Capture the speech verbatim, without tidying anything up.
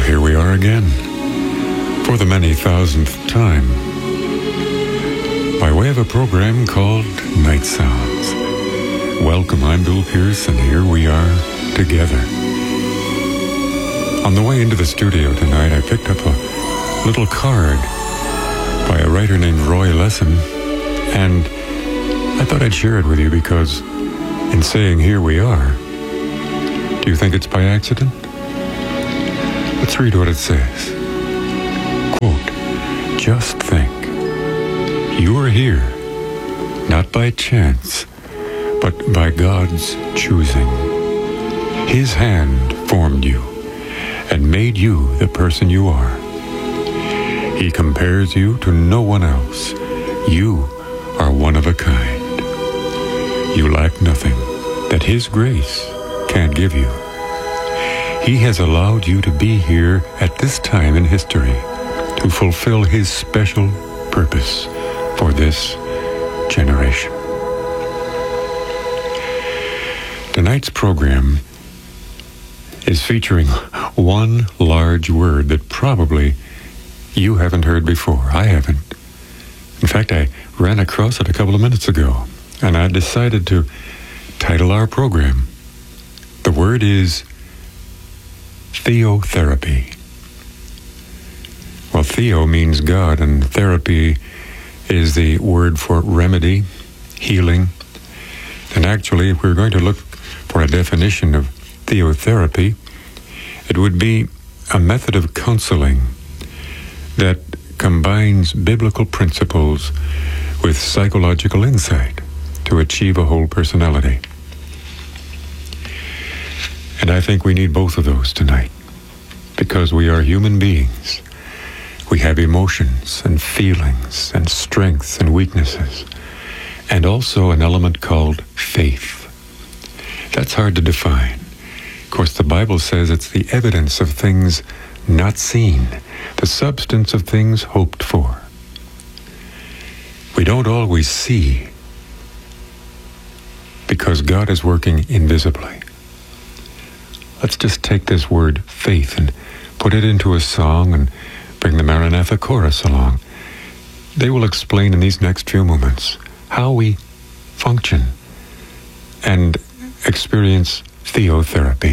here we are again, for the many thousandth time, by way of a program called Night Sounds. Welcome, I'm Bill Pierce, and here we are together. On the way into the studio tonight, I picked up a little card by a writer named Roy Lessin, and I thought I'd share it with you because in saying here we are, do you think it's by accident? Let's read what it says. Quote, just think, you are here, not by chance, but by God's choosing. His hand formed you and made you the person you are. He compares you to no one else. You are one of a kind. You lack nothing that His grace can't give you. He has allowed you to be here at this time in history to fulfill His special purpose for this generation. Tonight's program is featuring one large word that probably you haven't heard before. I haven't. In fact, I ran across it a couple of minutes ago, and I decided to title our program. The word is theotherapy. Well, theo means God, and therapy is the word for remedy, healing. And actually, if we're going to look for a definition of theotherapy, it would be a method of counseling that combines biblical principles with psychological insight to achieve a whole personality. And I think we need both of those tonight, because we are human beings. We have emotions and feelings and strengths and weaknesses, and also an element called faith. That's hard to define. Of course, the Bible says it's the evidence of things not seen, the substance of things hoped for. We don't always see because God is working invisibly. Let's just take this word faith and put it into a song and bring the Maranatha chorus along. They will explain in these next few moments how we function and experience theotherapy.